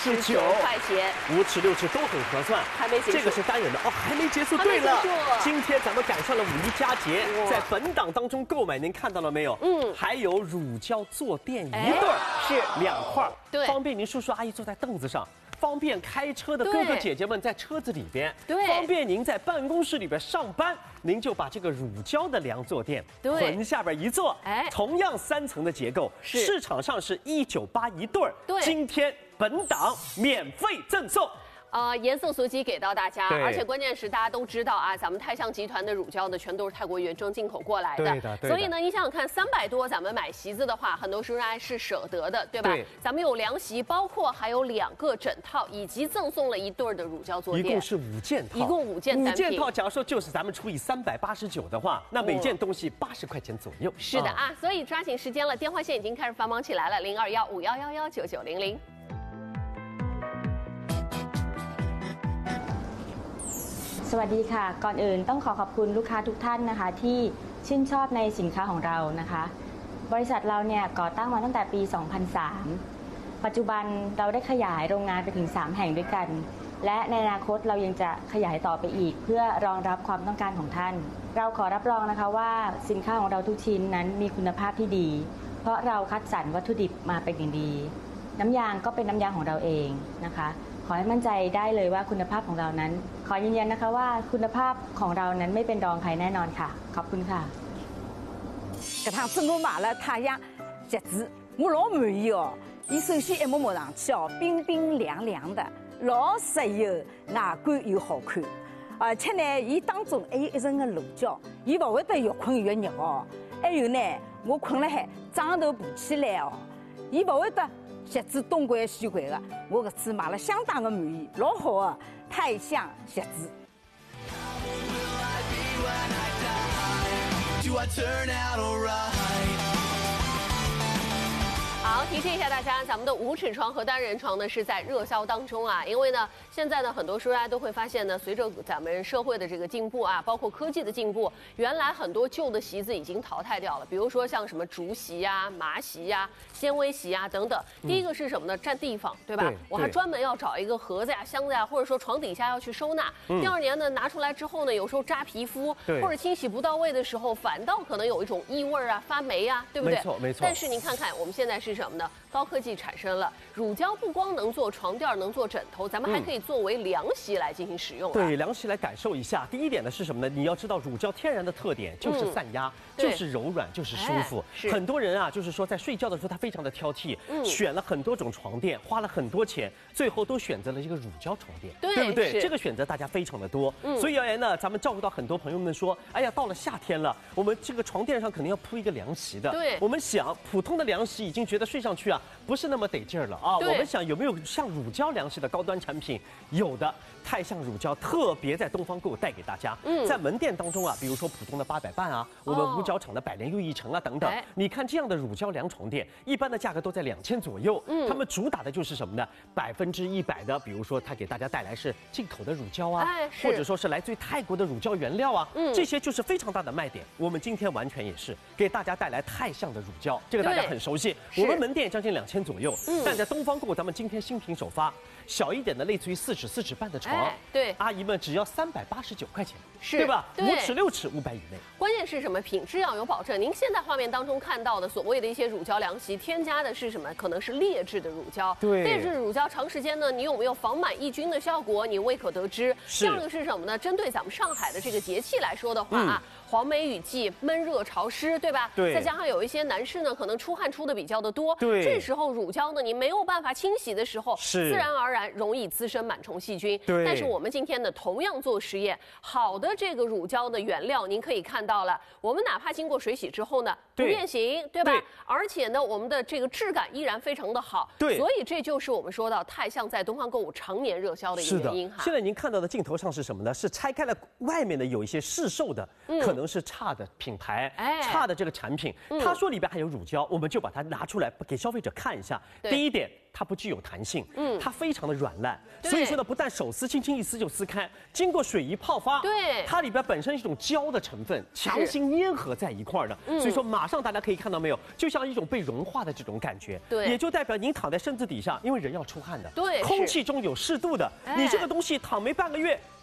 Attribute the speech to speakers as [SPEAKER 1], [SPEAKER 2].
[SPEAKER 1] 69
[SPEAKER 2] 块钱
[SPEAKER 1] ，5尺6尺都很合算。
[SPEAKER 2] 还没结束，
[SPEAKER 1] 这个是单人的哦，还没结束。对了，今天咱们赶上了五一佳节，在本档当中购买，您看到了没有？还有乳胶坐垫1对，
[SPEAKER 2] 是
[SPEAKER 1] 2块，
[SPEAKER 2] 对，
[SPEAKER 1] 方便您叔叔阿姨坐在凳子上。 方便开车的哥哥姐姐们在车子里边，
[SPEAKER 2] 对，
[SPEAKER 1] 方便您在办公室里边上班，您就把这个乳胶的凉坐垫臀下边一坐，同样3层的结构，市场上是1981对儿，对，今天本档免费赠送。
[SPEAKER 2] 颜色随机给到大家，而且关键是大家都知道啊，咱们泰象集团的乳胶呢，全都是泰国原装进口过来的。对的。所以呢，你想想看，300多咱们买席子的话，很多叔叔阿姨是舍得的，对吧？对。咱们有凉席，包括还有2个枕套，以及赠送了1对的乳胶坐垫，
[SPEAKER 1] 一共是5件套。一
[SPEAKER 2] 共5件单品。5
[SPEAKER 1] 件套，假如说就是咱们除以389的话，那每件东西80块钱左右。
[SPEAKER 2] 是的啊，所以抓紧时间了，电话线已经开始繁忙起来了，0215119900。
[SPEAKER 3] สวัสดีค่ะ ก่อนอื่นต้องขอบคุณลูกค้าทุกท่านนะคะที่ชื่นชอบในสินค้าของเรานะคะบริษัทเราเนี่ยก่อตั้งมาตั้งแต่ปี 2003 ปัจจุบันเราได้ขยายโรงงานไปถึง 3 แห่งด้วยกัน และในอนาคตเรายังจะขยายต่อไปอีกเพื่อรองรับความต้องการของท่านเราขอรับรองนะคะว่าสินค้าของเราทุกชิ้นนั้นมีคุณภาพที่ดีเพราะเราคัดสรรวัตถุดิบมาเป็นอย่างดีน้ำยางก็เป็นน้ำยางของเราเองนะคะขอให้มั่นใจได้เลยว่าคุณภาพของเรานั้นขอยืนยันนะคะว่าคุณภาพของเรานั้นไม่เป็นรองใครแน่นอนค่ะขอบคุณค่ะ
[SPEAKER 4] 搿趟子我买了太阳鞋子，我老满意哦。伊首先一摸上去哦，冰冰凉凉的，老实又外观又好看，而且呢，伊当中还有一层个乳胶，伊勿会得越困越热哦。还有呢，我困了海，枕头爬起来哦，伊勿会得。 鞋子东拐西拐的，我搿次买了相当的满意，老好的泰象鞋子。
[SPEAKER 2] 好，提示一下大家，咱们的5尺床和单人床呢是在热销当中啊。因为呢，现在呢很多叔叔都会发现呢，随着咱们社会的这个进步啊，包括科技的进步，原来很多旧的席子已经淘汰掉了。比如说像什么竹席呀、麻席呀、纤维席呀等等。第一个是什么呢？占地方，对吧？我还专门要找一个盒子呀、箱子呀，或者说床底下要去收纳。第2年呢，拿出来之后呢，有时候扎皮肤或者清洗不到位的时候，反倒可能有一种异味啊、发霉啊，对不对？
[SPEAKER 1] 没错。
[SPEAKER 2] 但是您看看我们现在是什么呢？高科技产生了乳胶，不光能做床垫，能做枕头，咱们还可以作为凉席来进行使用。
[SPEAKER 1] 对，凉席来感受一下。第一点呢是什么呢？你要知道乳胶天然的特点就是散压，就是柔软，就是舒服。很多人啊，就是说在睡觉的时候他非常的挑剔，选了很多种床垫，花了很多钱，最后都选择了一个乳胶床垫，对不对？这个选择大家非常的多。所以而言呢，咱们照顾到很多朋友们说，哎呀，到了夏天了，我们这个床垫上肯定要铺一个凉席的。对，我们想普通的凉席已经觉得睡上去啊不是那么得劲儿了啊。我们想有没有像乳胶凉席的高端产品？有的，泰象乳胶特别在东方购带给大家。在门店当中啊，比如说普通的800半啊，我们五角场的百联又一城啊等等，你看这样的乳胶凉床垫，一般的价格都在2000左右。他们主打的就是什么呢？100%的，比如说它给大家带来是进口的乳胶啊，或者说是来自于泰国的乳胶原料啊，这些就是非常大的卖点。我们今天完全也是给大家带来泰象的乳胶，这个大家很熟悉。我们门店将近2000左右，但在东方购，咱们今天新品首发，小一点的类似于4尺4尺半的床，阿姨们只要389块钱，对吧？5尺6尺500以内。
[SPEAKER 2] 关键是什么？品质要有保证。您现在画面当中看到的所谓的一些乳胶凉席，添加的是什么？可能是劣质的乳胶。劣质乳胶长时间呢，你有没有防螨抑菌的效果？你未可得知。第2个是什么呢？针对咱们上海的这个节气来说的话啊，黄梅雨季，闷热潮湿，对吧？再加上有一些男士呢，可能出汗出的比较的多，这时候乳胶呢，你没有办法清洗的时候，自然而然容易滋生螨虫细菌。但是我们今天呢，同样做实验，好的这个乳胶的原料，您可以看到了，我们哪怕经过水洗之后呢，不变形，对吧？而且呢，我们的这个质感依然非常的好。所以这就是我们说到泰象在东方购物常年热销的一个原因哈。
[SPEAKER 1] 现在您看到的镜头上是什么呢？是拆开了外面的有一些市售的，可能能是差的品牌，差的这个产品。他说里边还有乳胶，我们就把它拿出来给消费者看一下。第一点，它不具有弹性，它非常的软烂，所以说呢，不但手撕轻轻一撕就撕开，经过水仪泡发，它里边本身是一种胶的成分，强行粘合在一块儿的，所以说马上大家可以看到没有，就像一种被融化的这种感觉，也就代表您躺在身子底下，因为人要出汗的，空气中有湿度的，你这个东西躺没半个月。